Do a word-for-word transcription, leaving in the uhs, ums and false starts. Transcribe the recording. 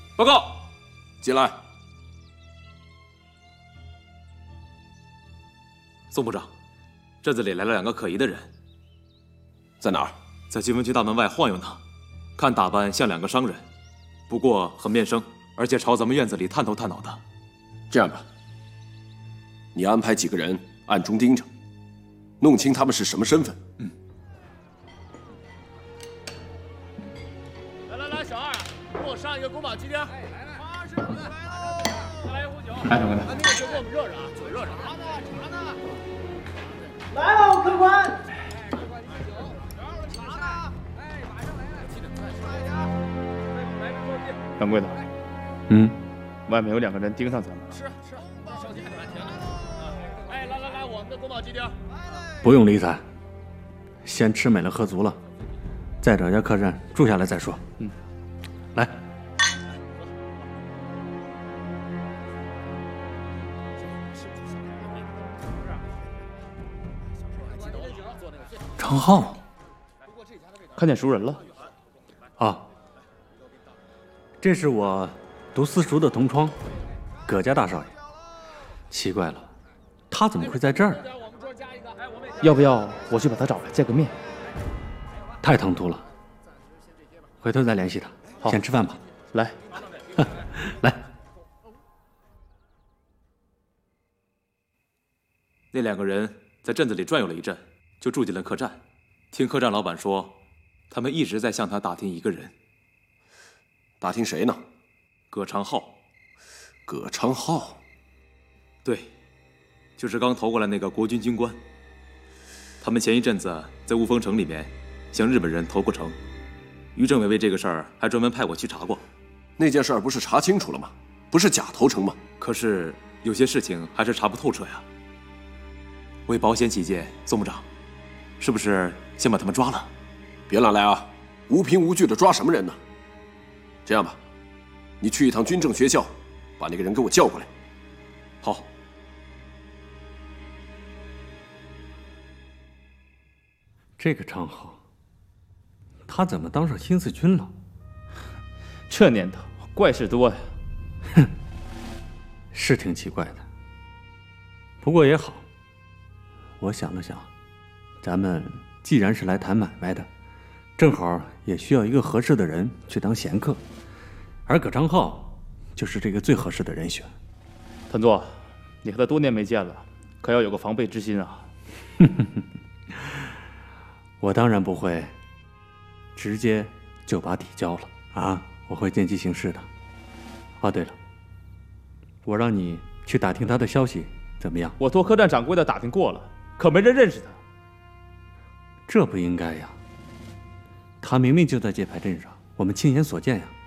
报告， 进来。 宋部长，镇子里来了两个可疑的人， 在哪儿？ 在金文区大门外晃悠呢，看打扮像两个商人，不过很面生，而且朝咱们院子里探头探脑的。 这样吧，你安排几个人暗中盯着，弄清他们是什么身份。 嗯。 来来来，小二，给我上一个宫保鸡丁。哎，来来，马师傅来了，再来一壶酒。 来，掌柜的。 那个酒给我们热热啊，嘴热热。茶呢？茶呢？ 来喽，客官。 哎，客官您的酒。小二的茶呢？哎，马上来了，记得快一点。来，来，坐进。 掌柜的。 嗯。 外面有两个人盯上咱们。 是是，烧鸡还得半天呢。哎，来来来，我们的宫保鸡丁。 不用理睬，先吃美了喝足了，再找家客栈住下来再说。 嗯， 来。常浩， 看见熟人了。 啊，这是我读私塾的同窗，葛家大少爷。奇怪了，他怎么会在这儿？ 要不要我去把他找来见个面？ 太唐突了，回头再联系他。 好， 先吃饭吧。 来， 来。 那两个人在镇子里转悠了一阵，就住进了客栈。听客栈老板说，他们一直在向他打听一个人。 打听谁呢？ 葛长浩。 葛长浩。 对，就是刚投过来那个国军军官。他们前一阵子在雾峰城里面向日本人投过诚，于政委为这个事儿还专门派我去查过。 那件事儿不是查清楚了吗？不是假投诚吗？ 可是有些事情还是查不透彻呀。为保险起见，宋部长，是不是先把他们抓了？ 别乱来啊！无凭无据的抓什么人呢？这样吧，你去一趟军政学校，把那个人给我叫过来。 好。 这个常浩，他怎么当上新四军了？ 这年头怪事多呀。 哼，是挺奇怪的。不过也好，我想了想，咱们既然是来谈买卖的，正好也需要一个合适的人去当闲客，而葛常浩就是这个最合适的人选。 谭座，你和他多年没见了，可要有个防备之心啊。 我当然不会直接就把底交了啊！我会见机行事的。哦，对了，我让你去打听他的消息，怎么样？ 我托客栈掌柜的打听过了，可没人认识他。 这不应该呀！他明明就在界牌镇上，我们亲眼所见呀。